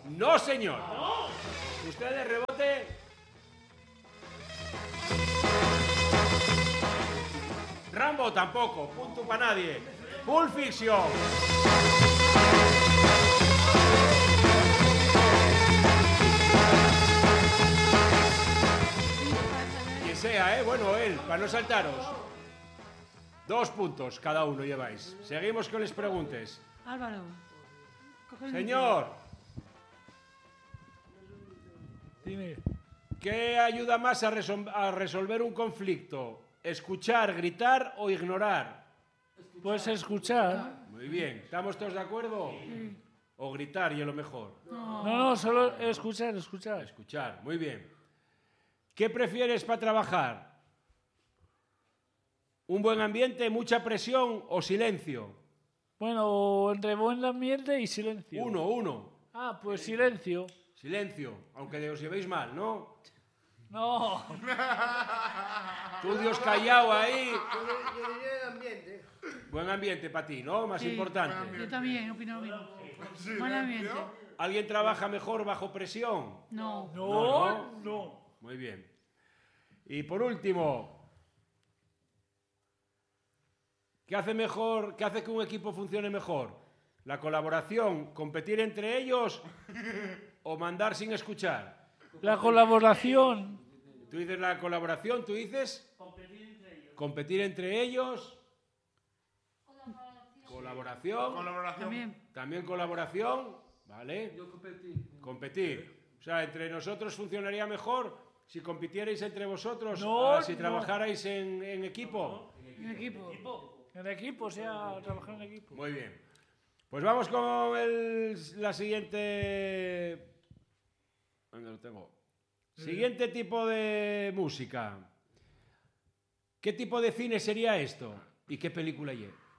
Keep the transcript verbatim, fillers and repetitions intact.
No, señor. No. Usted de rebote. Rambo tampoco. Punto para nadie. Pulp Fiction. Quien sea, ¿eh? Bueno, él, para no saltaros. Dos puntos cada uno lleváis. Seguimos con las preguntas. Álvaro. Señor. Dime. ¿Qué ayuda más a, resol a resolver un conflicto? ¿Escuchar, gritar o ignorar? Pues escuchar. Muy bien. ¿Estamos todos de acuerdo? Sí. O gritar y es lo mejor. No, no, no, solo escuchar, escuchar. Escuchar, muy bien. ¿Qué prefieres para trabajar? ¿Un buen ambiente, mucha presión o silencio? Bueno, entre buen ambiente y silencio. Uno, uno. Ah, pues silencio. Silencio, aunque os llevéis mal, ¿no? No. Tú, Dios callado ahí. Yo diría el ambiente. Buen ambiente para ti, ¿no? Más Sí, importante. Yo también opino lo mismo. Buen ambiente. ¿Alguien trabaja mejor bajo presión? No. No, No, no. Muy bien. Y por último, ¿qué hace mejor, qué hace que un equipo funcione mejor? ¿La colaboración, competir entre ellos o mandar sin escuchar? La colaboración. Tú dices la colaboración, tú dices Competir entre ellos. competir entre ellos. Colaboración. Colaboración. También. También colaboración, ¿vale? Yo competí. Competir. O sea, entre nosotros funcionaría mejor si compitierais entre vosotros, No, a si no. trabajarais en, en equipo. En equipo. En equipo, o sea, trabajar en equipo. Muy bien. Pues vamos con el, la siguiente... ¿Dónde lo tengo? Siguiente tipo de música. ¿Qué tipo de cine sería esto? ¿Y qué película lleva?